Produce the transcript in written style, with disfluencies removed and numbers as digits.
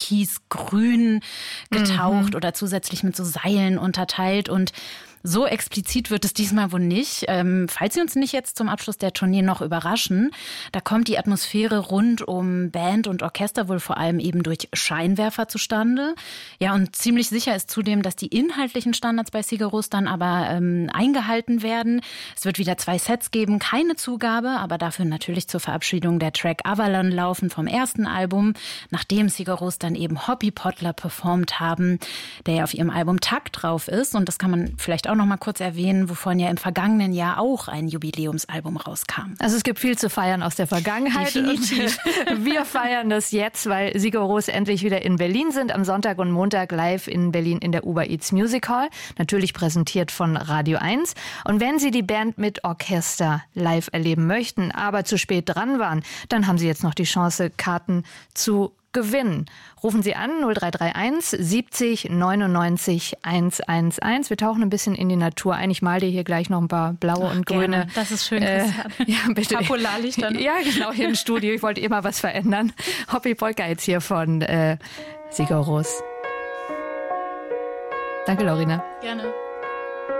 türkisgrün getaucht oder zusätzlich mit so Seilen unterteilt. Und so explizit wird es diesmal wohl nicht. Falls Sie uns nicht jetzt zum Abschluss der Tournee noch überraschen, da kommt die Atmosphäre rund um Band und Orchester wohl vor allem eben durch Scheinwerfer zustande. Ja, und ziemlich sicher ist zudem, dass die inhaltlichen Standards bei Sigur Rós dann aber eingehalten werden. Es wird wieder 2 Sets geben, keine Zugabe, aber dafür natürlich zur Verabschiedung der Track Avalon laufen vom ersten Album, nachdem Sigur Rós dann eben Hoppy Pottler performt haben, der ja auf ihrem Album Takt drauf ist. Und das kann man vielleicht auch noch mal kurz erwähnen, wovon ja im vergangenen Jahr auch ein Jubiläumsalbum rauskam. Also es gibt viel zu feiern aus der Vergangenheit. Definitiv. Und wir feiern das jetzt, weil Sigur Rós endlich wieder in Berlin sind. Am Sonntag und Montag live in Berlin in der Uber Eats Music Hall. Natürlich präsentiert von Radio 1. Und wenn Sie die Band mit Orchester live erleben möchten, aber zu spät dran waren, dann haben Sie jetzt noch die Chance, Karten zu gewinnen. Rufen Sie an 0331 70 99 111. Wir tauchen ein bisschen in die Natur ein. Ich male dir hier gleich noch ein paar blaue und grüne. Gerne. Das ist schön, Christian. Ja, bitte. Polarlichter. Ja, genau, hier im Studio. Ich wollte immer was verändern. Hoppy Polka jetzt hier von Sigur Rós. Danke, Lorena. Gerne.